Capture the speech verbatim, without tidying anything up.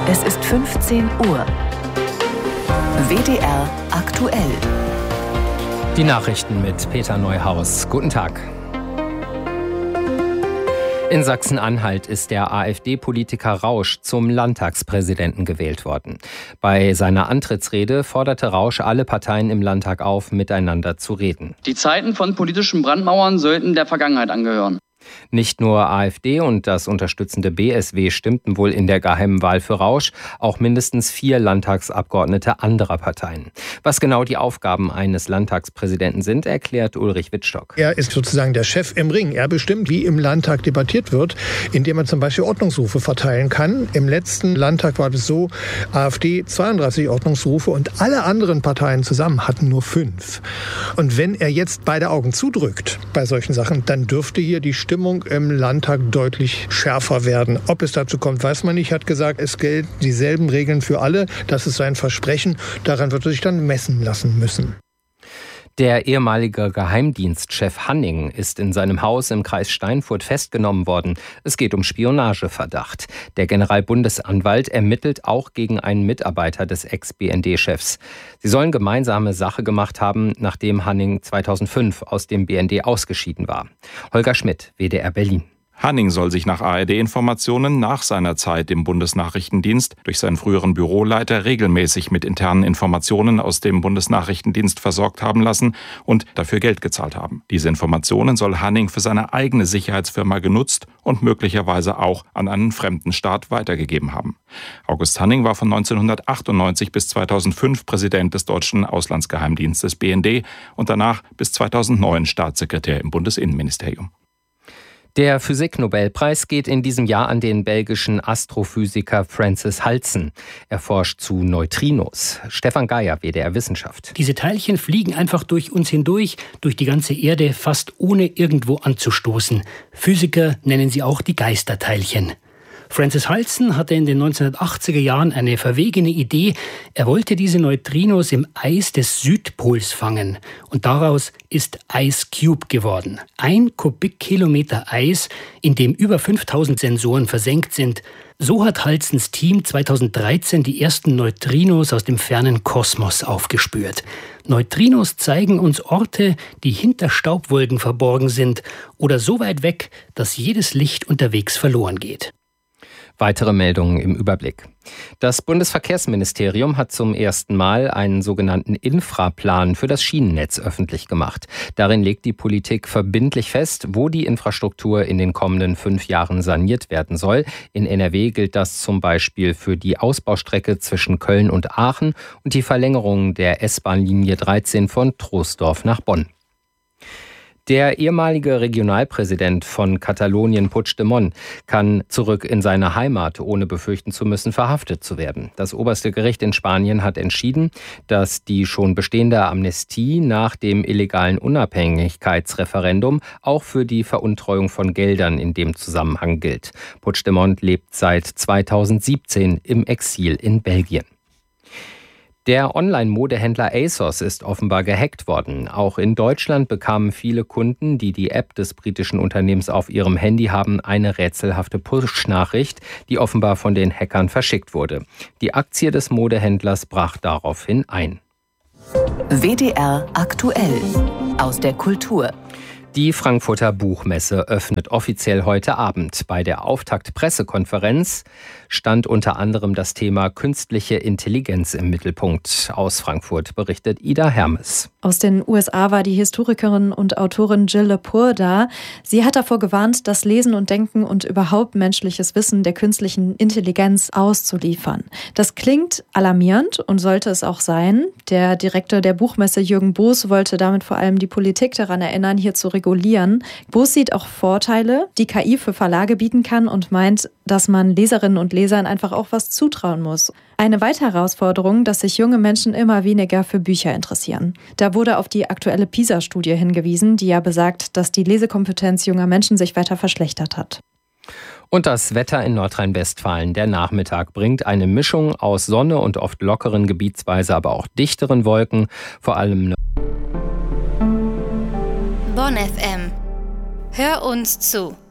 Es ist fünfzehn Uhr. W D R aktuell. Die Nachrichten mit Peter Neuhaus. Guten Tag. In Sachsen-Anhalt ist der AfD-Politiker Rausch zum Landtagspräsidenten gewählt worden. Bei seiner Antrittsrede forderte Rausch alle Parteien im Landtag auf, miteinander zu reden. Die Zeiten von politischen Brandmauern sollten der Vergangenheit angehören. Nicht nur AfD und das unterstützende B S W stimmten wohl in der geheimen Wahl für Rausch, auch mindestens vier Landtagsabgeordnete anderer Parteien. Was genau die Aufgaben eines Landtagspräsidenten sind, erklärt Ulrich Wittstock. Er ist sozusagen der Chef im Ring. Er bestimmt, wie im Landtag debattiert wird, indem er zum Beispiel Ordnungsrufe verteilen kann. Im letzten Landtag war es so, AfD zweiunddreißig Ordnungsrufe und alle anderen Parteien zusammen hatten nur fünf. Und wenn er jetzt beide Augen zudrückt bei solchen Sachen, dann dürfte hier die Stimmung im Landtag deutlich schärfer werden. Ob es dazu kommt, weiß man nicht. Er hat gesagt, es gelten dieselben Regeln für alle. Das ist sein Versprechen. Daran wird er sich dann messen lassen müssen. Der ehemalige Geheimdienstchef Hanning ist in seinem Haus im Kreis Steinfurt festgenommen worden. Es geht um Spionageverdacht. Der Generalbundesanwalt ermittelt auch gegen einen Mitarbeiter des Ex-B N D-Chefs. Sie sollen gemeinsame Sache gemacht haben, nachdem Hanning zweitausendfünf aus dem B N D ausgeschieden war. Holger Schmidt, W D R Berlin. Hanning soll sich nach A R D-Informationen nach seiner Zeit im Bundesnachrichtendienst durch seinen früheren Büroleiter regelmäßig mit internen Informationen aus dem Bundesnachrichtendienst versorgt haben lassen und dafür Geld gezahlt haben. Diese Informationen soll Hanning für seine eigene Sicherheitsfirma genutzt und möglicherweise auch an einen fremden Staat weitergegeben haben. August Hanning war von neunzehnhundertachtundneunzig bis zweitausendfünf Präsident des deutschen Auslandsgeheimdienstes B N D und danach bis zweitausendneun Staatssekretär im Bundesinnenministerium. Der Physiknobelpreis geht in diesem Jahr an den belgischen Astrophysiker Francis Halzen. Er forscht zu Neutrinos. Stefan Geier, W D R Wissenschaft. Diese Teilchen fliegen einfach durch uns hindurch, durch die ganze Erde, fast ohne irgendwo anzustoßen. Physiker nennen sie auch die Geisterteilchen. Francis Halzen hatte in den neunzehnhundertachtziger Jahren eine verwegene Idee. Er wollte diese Neutrinos im Eis des Südpols fangen. Und daraus ist Ice Cube geworden. Ein Kubikkilometer Eis, in dem über fünftausend Sensoren versenkt sind. So hat Halzens Team zweitausenddreizehn die ersten Neutrinos aus dem fernen Kosmos aufgespürt. Neutrinos zeigen uns Orte, die hinter Staubwolken verborgen sind oder so weit weg, dass jedes Licht unterwegs verloren geht. Weitere Meldungen im Überblick. Das Bundesverkehrsministerium hat zum ersten Mal einen sogenannten Infraplan für das Schienennetz öffentlich gemacht. Darin legt die Politik verbindlich fest, wo die Infrastruktur in den kommenden fünf Jahren saniert werden soll. In N R W gilt das zum Beispiel für die Ausbaustrecke zwischen Köln und Aachen und die Verlängerung der S-Bahn-Linie dreizehn von Troisdorf nach Bonn. Der ehemalige Regionalpräsident von Katalonien, Puigdemont, kann zurück in seine Heimat, ohne befürchten zu müssen, verhaftet zu werden. Das oberste Gericht in Spanien hat entschieden, dass die schon bestehende Amnestie nach dem illegalen Unabhängigkeitsreferendum auch für die Veruntreuung von Geldern in dem Zusammenhang gilt. Puigdemont lebt seit zweitausendsiebzehn im Exil in Belgien. Der Online-Modehändler ASOS ist offenbar gehackt worden. Auch in Deutschland bekamen viele Kunden, die die App des britischen Unternehmens auf ihrem Handy haben, eine rätselhafte Push-Nachricht, die offenbar von den Hackern verschickt wurde. Die Aktie des Modehändlers brach daraufhin ein. W D R aktuell aus der Kultur. Die Frankfurter Buchmesse öffnet offiziell heute Abend. Bei der Auftakt-Pressekonferenz stand unter anderem das Thema künstliche Intelligenz im Mittelpunkt. Aus Frankfurt berichtet Ida Hermes. Aus den U S A war die Historikerin und Autorin Jill Lepore da. Sie hat davor gewarnt, das Lesen und Denken und überhaupt menschliches Wissen der künstlichen Intelligenz auszuliefern. Das klingt alarmierend und sollte es auch sein. Der Direktor der Buchmesse Jürgen Boos wollte damit vor allem die Politik daran erinnern, hier zu regulieren. Boos sieht auch Vorteile, die K I für Verlage bieten kann und meint, dass man Leserinnen und Lesern einfach auch was zutrauen muss. Eine weitere Herausforderung, dass sich junge Menschen immer weniger für Bücher interessieren. Da wurde auf die aktuelle PISA-Studie hingewiesen, die ja besagt, dass die Lesekompetenz junger Menschen sich weiter verschlechtert hat. Und das Wetter in Nordrhein-Westfalen. Der Nachmittag bringt eine Mischung aus Sonne und oft lockeren, gebietsweise aber auch dichteren Wolken, vor allem Bonn F M. Hör uns zu.